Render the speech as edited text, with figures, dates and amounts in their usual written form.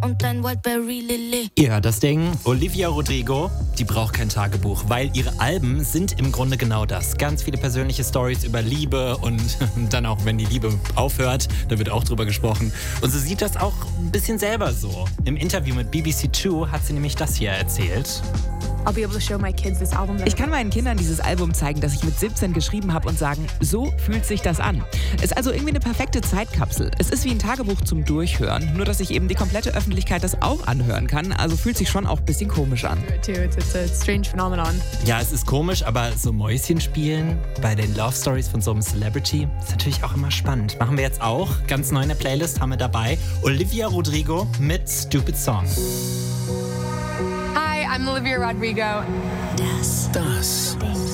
und ein Wildberry Lily. Ihr hört das Ding. Olivia Rodrigo, die braucht kein Tagebuch, weil ihre Alben sind im Grunde genau das. Ganz viele persönliche Stories über Liebe und dann auch, wenn die Liebe aufhört, da wird auch drüber gesprochen. Und sie sieht das auch ein bisschen selber so. Im Interview mit BBC Two hat sie nämlich das hier erzählt. Ich kann meinen Kindern dieses Album zeigen, das ich mit 17 geschrieben habe und sagen, so fühlt sich das an. Ist also irgendwie eine perfekte Zeitkapsel. Es ist wie ein Tagebuch zum Durchhören, nur dass sich eben die komplette Öffentlichkeit das auch anhören kann. Also fühlt sich schon auch ein bisschen komisch an. It's a strange phenomenon. Ja, es ist komisch, aber so Mäuschen spielen bei den Love Stories von so einem Celebrity ist natürlich auch immer spannend. Machen wir jetzt auch. Ganz neu in der Playlist haben wir dabei Olivia Rodrigo mit Stupid Song. Hi, I'm Olivia Rodrigo. Das Das